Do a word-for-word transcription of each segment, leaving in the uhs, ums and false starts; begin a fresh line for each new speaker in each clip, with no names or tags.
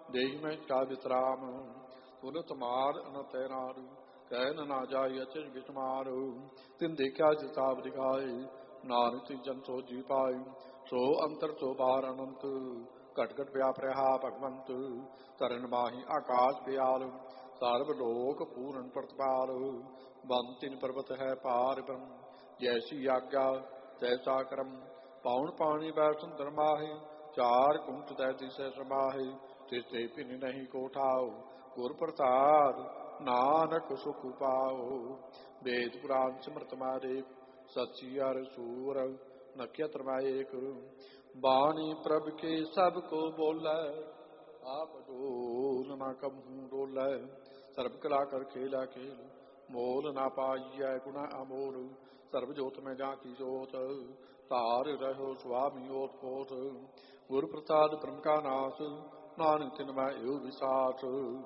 देहि में का विश्राम तुरत मार न तैरारू कह न ना जाय अचर विस्मार तिन देखा जिताब दिखाए नानक जन सो जी पाई सो अंतर सो बार अनंत घट घट व्याप रहा भगवंत करण माही आकाश ब्याल सर्वलोक पूर्ण प्रतिपाल बन तिन पर्वत है पार ब्रह्म जैसी आज्ञा तैसा करम पाउन पानी वै सुंदर माहे चार कुंठ तैतीस समाहे तिसे पिन नहीं कोठाओ गुर प्रसाद नानक सुख पाओ वेद पुराण सिमरत मारे सची अर सूर नक्षत्र में एक बाणी प्रभ के सब को बोले आप डोल ना कबहू डोले सर्व कला कर खेला खेल मोल ना पाइय गुना अमोल सर्व जोत में जाकी जोत तार रहो स्वामी ओत पोत गुरु प्रसाद ब्रह्म का नाश नानक तिन में एव विसात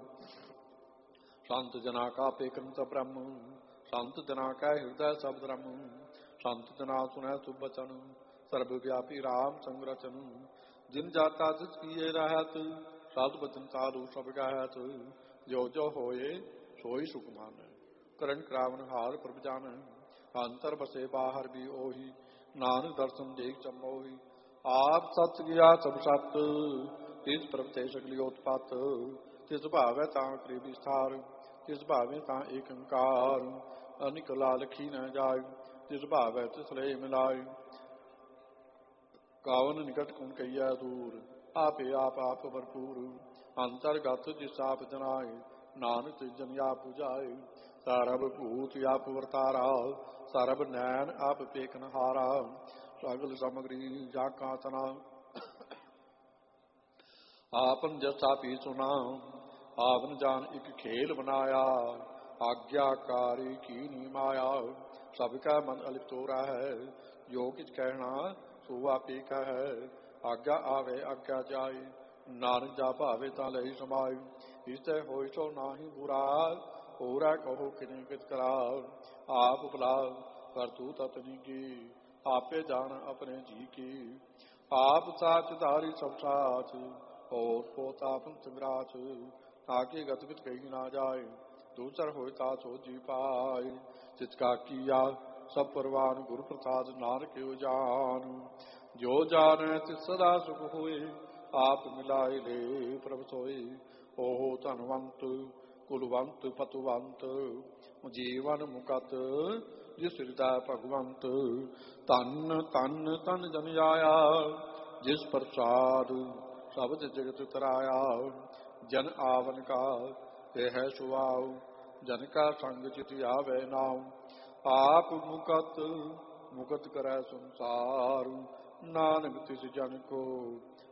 संत जना का पेकंत ब्रह्म संत जना का हृदय सब ब्रह्म संत जना सुनै शुभ बचन सर्वव्यापी राम संरचन जिन जाता जिस किए रहत साधु बचन साधु सब गायत जो जो होए सोई सुख मान करण क्रावन हार प्रभ जान अंतर बसे बाहर भी ओही नानक दर्शन देख चमोही आप सत गया सब सत तिस प्रभ ते सगली उत्पत तिस भावै ता करी विस्तार तिस भावे ता एक अंकार अनिक लालखी न जाय तिस भावै तिस ले मिलाय कावन निकट कुन कहिया दूर आपे आप आप भरपूर अंतर्गत जिस आप जनाय नानक जन आप बुझाए सारब भूत आप वर्तारा सारब नैन आप पेकन हारा सगल सामग्री जाका तना आपन जसा पी सुना आपन जान एक खेल बनाया आज्ञाकारी की नी माया सबका मन अलिप्त हो रहा है जो किछ कहना सो आपी कह आज्ञा आवे आज्ञा जाए नानक जा भावे ता लही समाय इसे होय सो नाही बुरा होरा कहो किने कित करा आप भला करतू ततनी की आपे जान अपने जी की आप साच धारी सब साच और पोता पंचराच ताकि गतगत कही ना जाए दूसर होता सो जी पाए जिसका किया सब परवान गुरु प्रसाद नानक जान जो जाने तिस सदा सुख होए आप मिलाए ले प्रभ सोए ओहो धनवंत कुलवंत पतुवंत जीवन मुकत जिस हृदय भगवंत तन तन तन जन आया जिस प्रसाद शब्द जगत तराया जन आवन का यह सुआव जन का संग चित आवे नाम आप मुकत मुकत करे संसार नानक तिस जन को